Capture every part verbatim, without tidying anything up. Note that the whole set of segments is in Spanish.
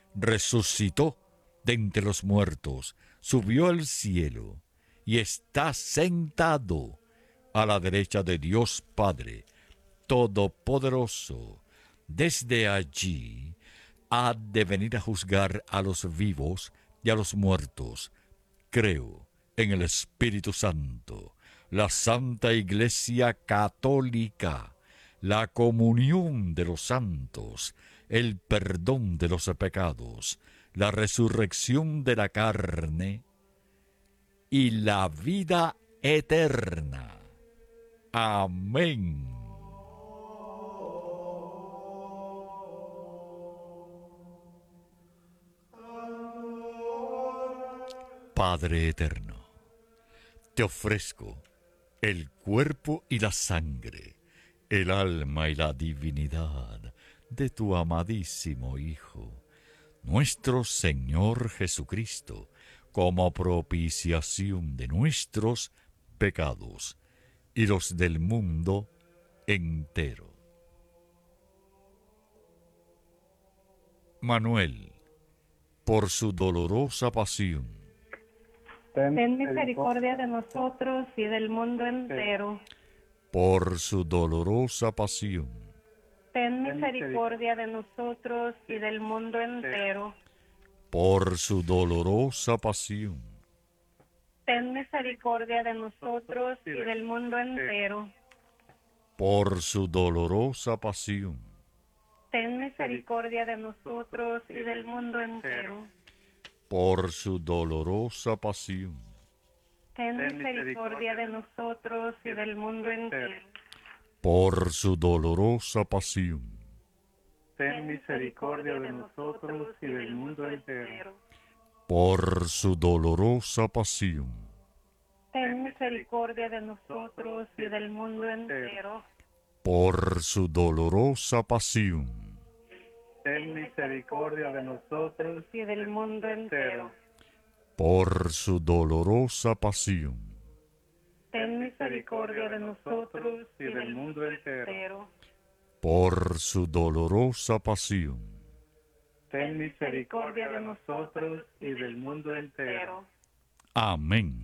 resucitó de entre los muertos, subió al cielo y está sentado a la derecha de Dios Padre Todopoderoso. Desde allí ha de venir a juzgar a los vivos y a los muertos. Creo en el Espíritu Santo, la Santa Iglesia Católica, la comunión de los santos, el perdón de los pecados, la resurrección de la carne y la vida eterna. Amén. Padre eterno, te ofrezco el cuerpo y la sangre, el alma y la divinidad de tu amadísimo Hijo, nuestro Señor Jesucristo, como propiciación de nuestros pecados y los del mundo entero. Manuel, por su dolorosa pasión, ten misericordia de nosotros y del mundo entero. por su dolorosa pasión, Ten misericordia de nosotros y del mundo entero. por su dolorosa pasión, Ten misericordia de nosotros y del mundo entero. por su dolorosa pasión, Ten misericordia de nosotros y del mundo entero. por su dolorosa pasión, Ten misericordia de nosotros y del mundo entero. por su dolorosa pasión, Ten misericordia de nosotros y del mundo entero. por su dolorosa pasión, Ten misericordia de nosotros y del mundo entero. por su dolorosa pasión, Ten misericordia de nosotros y del mundo entero. por su dolorosa pasión, Ten misericordia de nosotros y del mundo entero. por su dolorosa pasión, Ten misericordia de nosotros y del mundo entero. amén.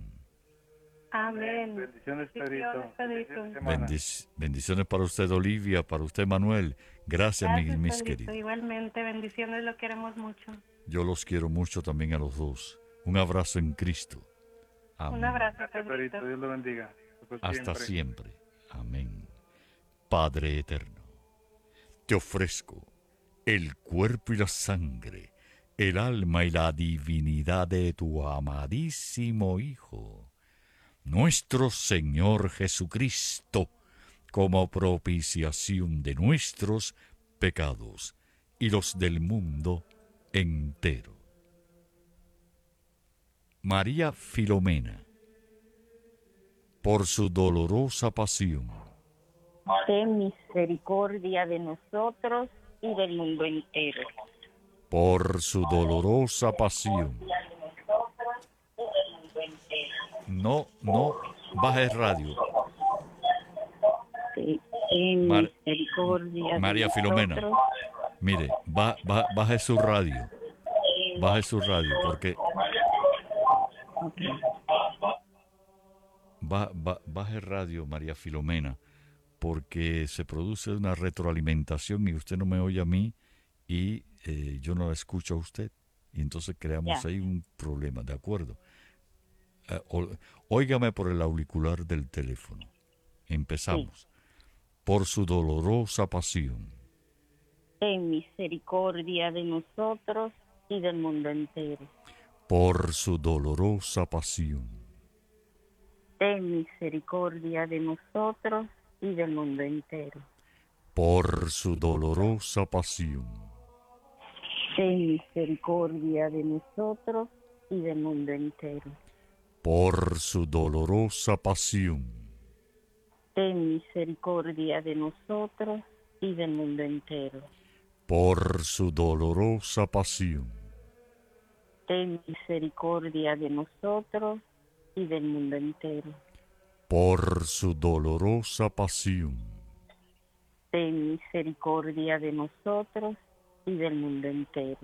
Amén. Bendiciones, Pedrito. Bendic- bendiciones para usted, Olivia, para usted, Manuel. Gracias, mis, Gracias, mis Pedrito. queridos. Igualmente, bendiciones, lo queremos mucho. Yo los quiero mucho también a los dos. Un abrazo en Cristo. Amén. Un abrazo, Pedrito. Dios lo bendiga. Hasta siempre. Amén. Padre eterno, te ofrezco el cuerpo y la sangre, el alma y la divinidad de tu amadísimo Hijo, nuestro Señor Jesucristo, como propiciación de nuestros pecados y los del mundo entero. María Filomena, por su dolorosa pasión, ten misericordia de nosotros y del mundo entero. por su dolorosa pasión. No, no baje radio. Sí, ten Mar- misericordia María de Filomena, nosotros. mire, ba- ba- baje su radio. Baje su radio, porque ba- ba- baje radio, María Filomena, porque se produce una retroalimentación y usted no me oye a mí y eh, yo no la escucho a usted. Y entonces creamos Ya. ahí un problema, ¿de acuerdo? Eh, o- óigame por el auricular del teléfono. Empezamos. Por su dolorosa pasión, Ten misericordia de nosotros y del mundo entero. por su dolorosa pasión, Ten misericordia de nosotros y del mundo entero. por su dolorosa pasión, Ten misericordia de nosotros y del mundo entero. por su dolorosa pasión, Ten misericordia de nosotros y del mundo entero. por su dolorosa pasión, Ten misericordia de nosotros y del mundo entero. por su dolorosa pasión, Ten misericordia de nosotros y del mundo entero.